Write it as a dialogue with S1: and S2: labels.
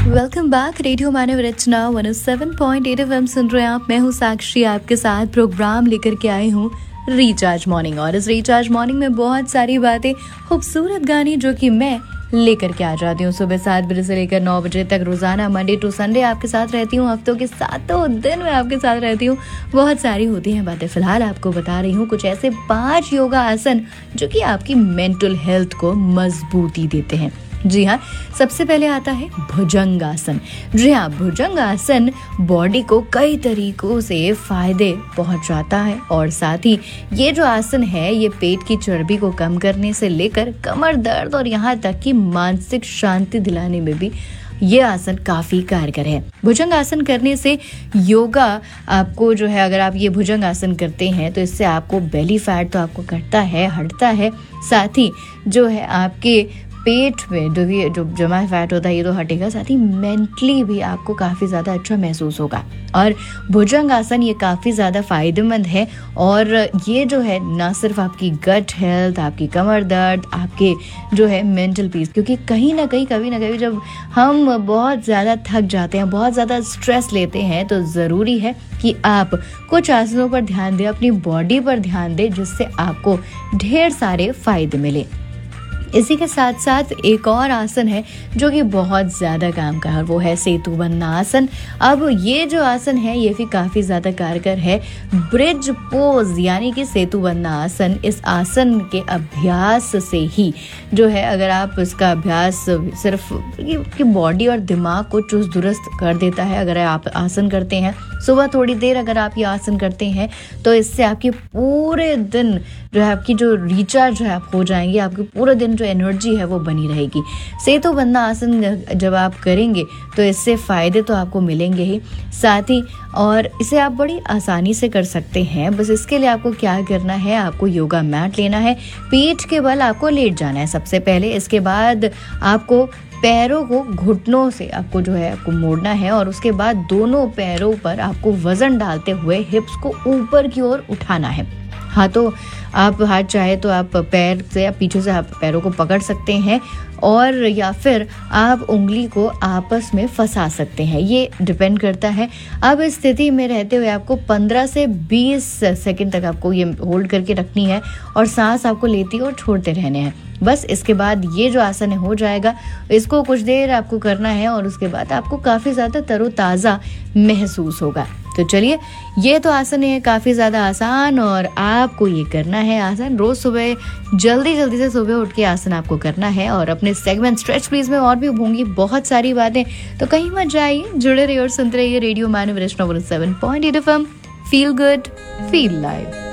S1: Welcome back. Radio मानव रचना 107.8 FM सुन रहे हैं आप। मैं हूँ साक्षी, आपके साथ प्रोग्राम लेकर के आई हूँ रिचार्ज मॉर्निंग। और इस रिचार्ज मॉर्निंग में बहुत सारी बातें, खूबसूरत गाने जो कि मैं लेकर के आ जाती हूँ। सुबह 7 बजे से लेकर 9 बजे तक रोजाना मंडे टू संडे आपके साथ रहती हूँ। हफ्तों के 7 दिन मैं आपके साथ रहती हूँ। बहुत सारी होती हैं बातें। फिलहाल आपको बता रही हूँ कुछ ऐसे 5 योगा आसन जो कि आपकी मेंटल हेल्थ को मजबूती देते हैं। जी हाँ, सबसे पहले आता है भुजंगासन। जी हाँ, भुजंगासन बॉडी को कई तरीकों से फायदे पहुंचाता है और साथ ही ये जो आसन है ये पेट की चर्बी को कम करने से लेकर कमर दर्द और यहाँ तक कि मानसिक शांति दिलाने में भी ये आसन काफी कारगर है। भुजंग आसन करने से योगा आपको जो है, अगर आप ये भुजंग आसन करते हैं तो इससे आपको बेली फैट तो आपको कटता है, हटता है। साथ ही जो है आपके पेट में जो जमा फैट होता है ये तो हटेगा, साथ ही मेंटली भी आपको काफ़ी ज़्यादा अच्छा महसूस होगा। और भुजंग आसन ये काफ़ी ज़्यादा फायदेमंद है और ये जो है ना सिर्फ आपकी गट हेल्थ, आपकी कमर दर्द, आपके जो है मेंटल पीस, क्योंकि कहीं ना कहीं कभी ना कभी जब हम बहुत ज़्यादा थक जाते हैं, बहुत ज़्यादा स्ट्रेस लेते हैं, तो ज़रूरी है कि आप कुछ आसनों पर ध्यान दें, अपनी बॉडी पर ध्यान दें, जिससे आपको ढेर सारे फायदे मिले। इसी के साथ साथ एक और आसन है जो कि बहुत ज़्यादा काम का है, वो है सेतुबंध आसन। अब ये जो आसन है ये भी काफ़ी ज़्यादा कारगर है। ब्रिज पोज यानी कि सेतुबंध आसन, इस आसन के अभ्यास से ही जो है, अगर आप इसका अभ्यास सिर्फ कि बॉडी और दिमाग को चुस्त दुरुस्त कर देता है। अगर आप आसन करते हैं सुबह थोड़ी देर, अगर आप ये आसन करते हैं तो इससे आपके पूरे दिन जो है आपकी जो रिचार्ज है आप हो जाएंगे, आपके पूरे दिन जो एनर्जी है वो बनी रहेगी। सेतुबंध आसन जब आप करेंगे तो इससे फायदे तो आपको मिलेंगे ही, साथ ही और इसे आप बड़ी आसानी से कर सकते हैं। बस इसके लिए आपको क्या करना है, आपको योगा मैट लेना है, पीठ के बल आपको लेट जाना है सबसे पहले। इसके बाद आपको पैरों को घुटनों से आपको जो है आपको मोड़ना है और उसके बाद दोनों पैरों पर आपको वजन डालते हुए हिप्स को ऊपर की ओर उठाना है। हाथों आप हाथ चाहे तो आप पैर से या पीछे से आप पैरों को पकड़ सकते हैं और या फिर आप उंगली को आपस में फंसा सकते हैं, ये डिपेंड करता है। अब इस स्थिति में रहते हुए आपको 15 से 20 सेकंड तक आपको ये होल्ड करके रखनी है और सांस आपको लेती और छोड़ते रहने हैं। बस इसके बाद ये जो आसन हो जाएगा, इसको कुछ देर आपको करना है और उसके बाद आपको काफ़ी ज़्यादा तरोताज़ा महसूस होगा। तो चलिए, ये तो आसन है काफ़ी ज़्यादा आसान और आपको ये करना है आसान। रोज़ सुबह जल्दी से सुबह उठ के आसन आपको करना है। और अपने सेगमेंट स्ट्रेच प्लीज में और भी होंगी बहुत सारी बातें, तो कहीं मत जाइए, जुड़े रहिए और सुनते रहिए रेडियो मानव रचना 107.8 FM। Feel good, feel live.